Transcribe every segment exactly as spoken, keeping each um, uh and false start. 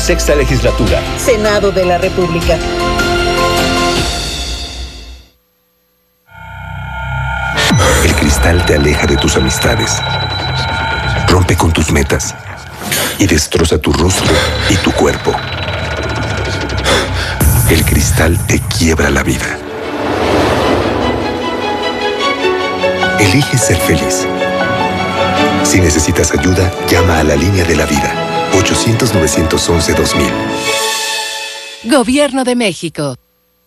Sexta Legislatura. Senado de la República. El cristal te aleja de tus amistades, rompe con tus metas y destroza tu rostro y tu cuerpo. El cristal te quiebra la vida. Elige ser feliz. Si necesitas ayuda, llama a la línea de la vida. ochocientos, novecientos once, dos mil. Gobierno de México.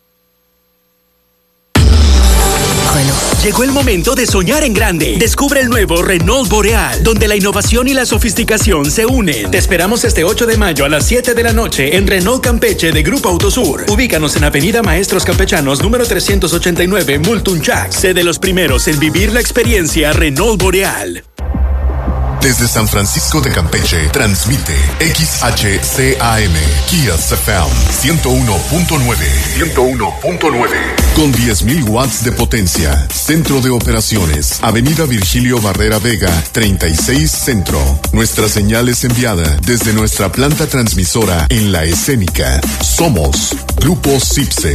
Llegó el momento de soñar en grande. Descubre el nuevo Renault Boreal, donde la innovación y la sofisticación se unen. Te esperamos este ocho de mayo a las siete de la noche en Renault Campeche de Grupo Autosur. Ubícanos en Avenida Maestros Campechanos, número trescientos ochenta y nueve, Multunchac. Sé de los primeros en vivir la experiencia Renault Boreal. Desde San Francisco de Campeche, transmite X H C A M, Kia C F M, ciento uno punto nueve. ciento uno punto nueve. Con diez mil watts de potencia. Centro de operaciones. Avenida Virgilio Barrera Vega, treinta y seis Centro. Nuestra señal es enviada desde nuestra planta transmisora en La Escénica. Somos Grupo CIPSE.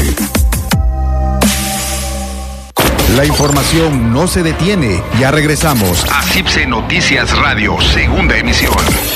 La información no se detiene. Ya regresamos a CIPSE Noticias Radio, segunda emisión.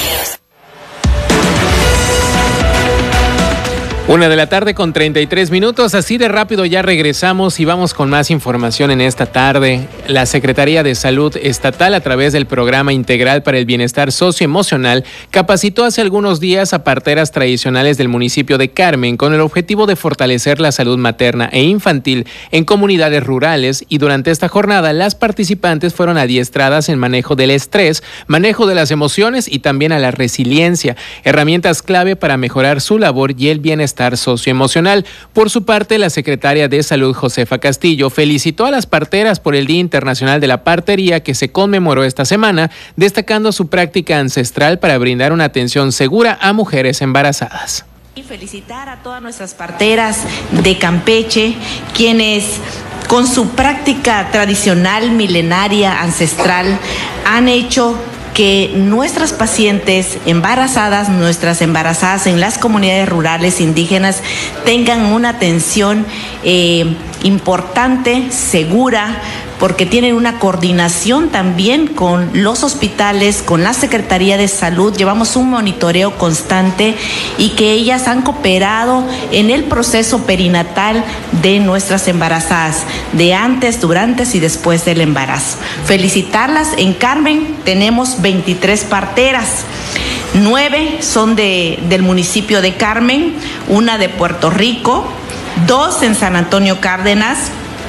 Una de la tarde con treinta y tres minutos, así de rápido ya regresamos y vamos con más información en esta tarde. La Secretaría de Salud Estatal, a través del Programa Integral para el Bienestar Socioemocional, capacitó hace algunos días a parteras tradicionales del municipio de Carmen con el objetivo de fortalecer la salud materna e infantil en comunidades rurales, y durante esta jornada las participantes fueron adiestradas en manejo del estrés, manejo de las emociones y también a la resiliencia, herramientas clave para mejorar su labor y el bienestar socioemocional. Por su parte, la secretaria de Salud, Josefa Castillo, felicitó a las parteras por el Día Internacional de la Partería que se conmemoró esta semana, destacando su práctica ancestral para brindar una atención segura a mujeres embarazadas. Y felicitar a todas nuestras parteras de Campeche, quienes con su práctica tradicional, milenaria, ancestral, han hecho que nuestras pacientes embarazadas, nuestras embarazadas en las comunidades rurales indígenas tengan una atención eh, importante, segura, porque tienen una coordinación también con los hospitales, con la Secretaría de Salud. Llevamos un monitoreo constante y que ellas han cooperado en el proceso perinatal de nuestras embarazadas, de antes, durante y después del embarazo. Felicitarlas. En Carmen tenemos veintitrés parteras. Nueve son de, del municipio de Carmen, una de Puerto Rico, dos en San Antonio Cárdenas,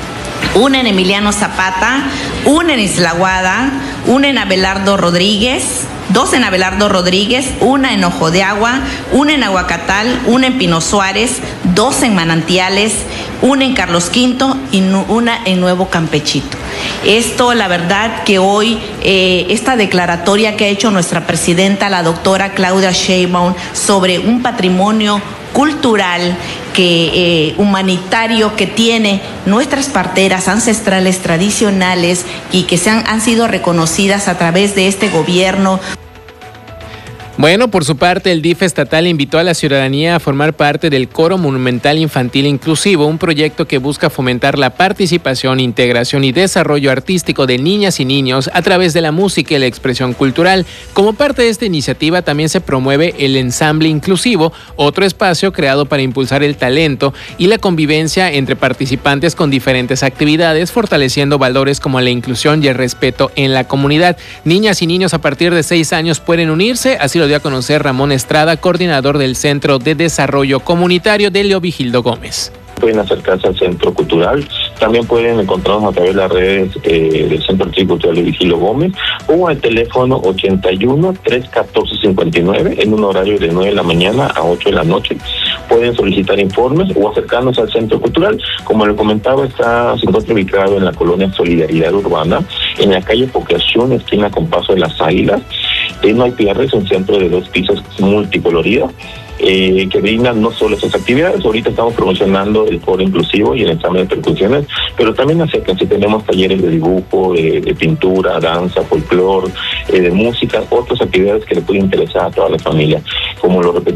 una en Emiliano Zapata, una en Isla Guada, una en Abelardo Rodríguez, dos en Abelardo Rodríguez, una en Ojo de Agua, una en Aguacatal, una en Pino Suárez, dos en Manantiales, una en Carlos Quinto y una en Nuevo Campechito. Esto, la verdad que hoy, eh, esta declaratoria que ha hecho nuestra presidenta, la doctora Claudia Sheinbaum, sobre un patrimonio cultural, que eh, humanitario que tiene nuestras parteras ancestrales tradicionales y que se han, han sido reconocidas a través de este gobierno. Bueno, por su parte, el D I F estatal invitó a la ciudadanía a formar parte del Coro Monumental Infantil Inclusivo, un proyecto que busca fomentar la participación, integración y desarrollo artístico de niñas y niños a través de la música y la expresión cultural. Como parte de esta iniciativa, también se promueve el Ensamble Inclusivo, otro espacio creado para impulsar el talento y la convivencia entre participantes con diferentes actividades, fortaleciendo valores como la inclusión y el respeto en la comunidad. Niñas y niños a partir de seis años pueden unirse, así lo dio a conocer Ramón Estrada, coordinador del Centro de Desarrollo Comunitario de Leovigildo Gómez. Pueden acercarse al Centro Cultural, también pueden encontrarnos a través de las redes eh, del Centro Cultural de Vigilio Gómez o al teléfono ochenta y uno, tres catorce, cincuenta y nueve en un horario de nueve de la mañana a ocho de la noche. Pueden solicitar informes o acercarnos al Centro Cultural. Como le comentaba, está, se encuentra ubicado en la colonia Solidaridad Urbana, en la calle Procreación, esquina con Paso de las Águilas. Eh, no hay pierde, es un centro de dos pisos multicolorido. Eh, que brindan no solo esas actividades. Ahorita estamos promocionando el coro inclusivo y el ensamble de percusiones, pero también acérquense, tenemos talleres de dibujo, de, de pintura, danza, folclore, eh, de música, otras actividades que le pueden interesar a toda la familia. Como lo repetimos,